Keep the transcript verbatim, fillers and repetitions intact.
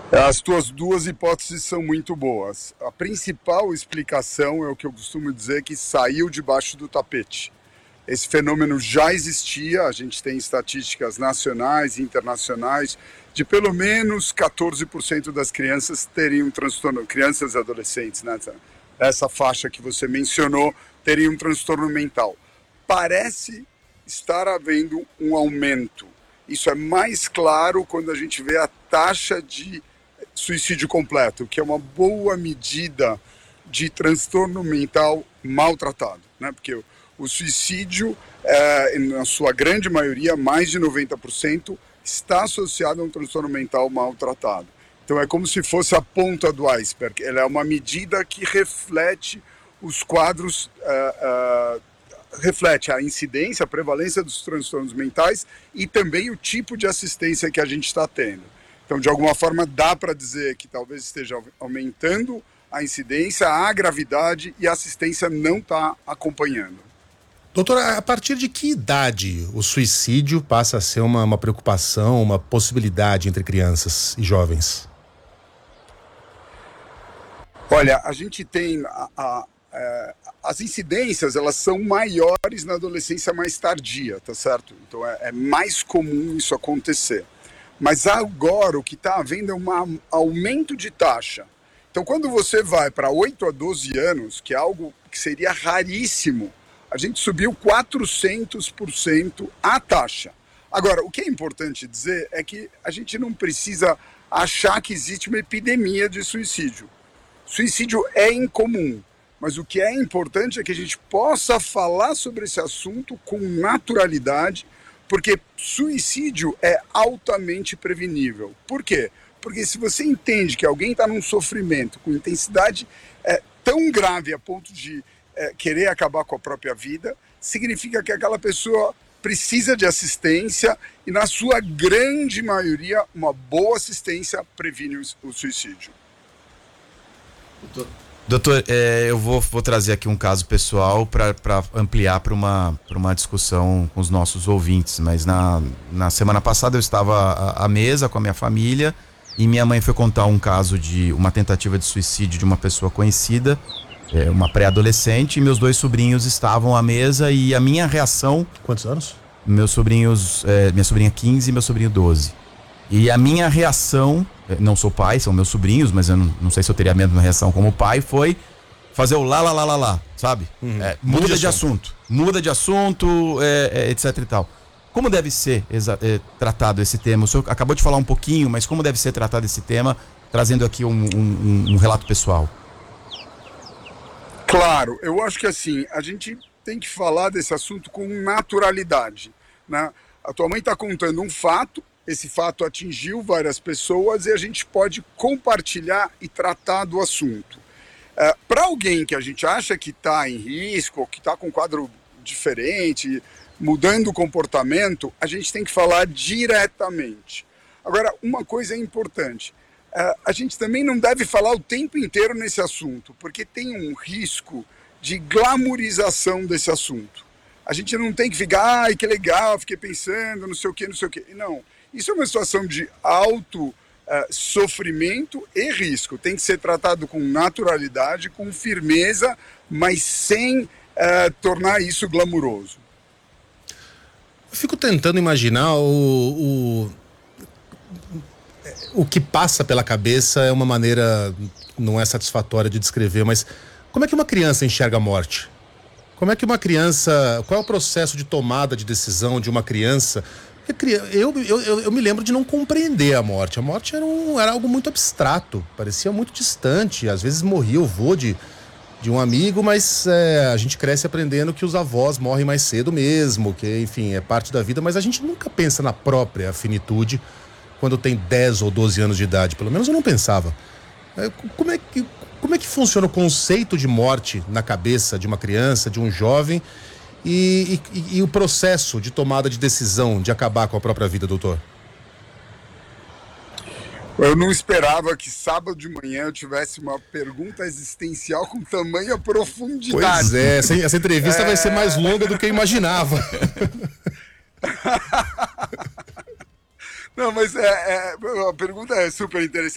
As tuas duas hipóteses são muito boas. A principal explicação é o que eu costumo dizer, que saiu debaixo do tapete. Esse fenômeno já existia, a gente tem estatísticas nacionais e internacionais de pelo menos quatorze por cento das crianças teriam transtorno, crianças e adolescentes, né? Essa faixa que você mencionou, teriam um transtorno mental. Parece estar havendo um aumento. Isso é mais claro quando a gente vê a taxa de suicídio completo, que é uma boa medida de transtorno mental maltratado, né? Porque o, o suicídio, é, na sua grande maioria, mais de noventa por cento, está associado a um transtorno mental maltratado. Então é como se fosse a ponta do iceberg. Ela é uma medida que reflete os quadros, uh, uh, reflete a incidência, a prevalência dos transtornos mentais e também o tipo de assistência que a gente está tendo. Então, de alguma forma, dá para dizer que talvez esteja aumentando a incidência, a gravidade, e a assistência não está acompanhando. Doutora, a partir de que idade o suicídio passa a ser uma, uma preocupação, uma possibilidade entre crianças e jovens? Olha, a gente tem a, a, a, as incidências, elas são maiores na adolescência mais tardia, tá certo? Então é, é mais comum isso acontecer. Mas agora o que está havendo é um aumento de taxa. Então quando você vai para oito a doze anos, que é algo que seria raríssimo, a gente subiu quatrocentos por cento a taxa. Agora, o que é importante dizer é que a gente não precisa achar que existe uma epidemia de suicídio. Suicídio é incomum, mas o que é importante é que a gente possa falar sobre esse assunto com naturalidade, porque suicídio é altamente prevenível. Por quê? Porque se você entende que alguém está num sofrimento com intensidade é, tão grave a ponto de é, querer acabar com a própria vida, significa que aquela pessoa precisa de assistência e, na sua grande maioria, uma boa assistência previne o, o suicídio. Doutor, é, eu vou, vou trazer aqui um caso pessoal para ampliar para uma, para uma discussão com os nossos ouvintes, mas na, na semana passada eu estava à, à mesa com a minha família e minha mãe foi contar um caso de uma tentativa de suicídio de uma pessoa conhecida, é, uma pré-adolescente, e meus dois sobrinhos estavam à mesa e a minha reação... Quantos anos? Meus sobrinhos, é, minha sobrinha quinze e meu sobrinho doze. E a minha reação, não sou pai, são meus sobrinhos, mas eu não, não sei se eu teria a mesma reação como pai, foi fazer o lá, lá, lá, lá, lá, sabe? Uhum. É, muda, muda de assunto. assunto, muda de assunto, é, é, etc e tal. Como deve ser é, tratado esse tema? O senhor acabou de falar um pouquinho, mas como deve ser tratado esse tema, trazendo aqui um, um, um relato pessoal? Claro, eu acho que assim, a gente tem que falar desse assunto com naturalidade, né? A tua mãe está contando um fato, esse fato atingiu várias pessoas e a gente pode compartilhar e tratar do assunto. É, para alguém que a gente acha que está em risco, ou que está com um quadro diferente, mudando o comportamento, a gente tem que falar diretamente. Agora, uma coisa é importante, é, a gente também não deve falar o tempo inteiro nesse assunto, porque tem um risco de glamorização desse assunto. A gente não tem que ficar, ai que legal, fiquei pensando, não sei o que, não sei o que. Não. Isso é uma situação de alto uh, sofrimento e risco. Tem que ser tratado com naturalidade, com firmeza, mas sem uh, tornar isso glamuroso. Eu fico tentando imaginar o, o, o que passa pela cabeça, é uma maneira, não é satisfatória de descrever, mas como é que uma criança enxerga a morte? Como é que uma criança, qual é o processo de tomada de decisão de uma criança? Eu, eu, eu, eu me lembro de não compreender a morte. A morte era, um, era algo muito abstrato, parecia muito distante. Às vezes morria o vô de, de um amigo, mas é, a gente cresce aprendendo que os avós morrem mais cedo mesmo, que, enfim, é parte da vida, mas a gente nunca pensa na própria finitude quando tem dez ou doze anos de idade. Pelo menos eu não pensava. É, como, é que, como é que funciona o conceito de morte na cabeça de uma criança, de um jovem? E, e, e o processo de tomada de decisão de acabar com a própria vida, doutor? Eu não esperava que sábado de manhã eu tivesse uma pergunta existencial com tamanha profundidade. Pois é, essa, essa entrevista é... vai ser mais longa do que eu imaginava. Não, mas é, é, a pergunta é super interessante.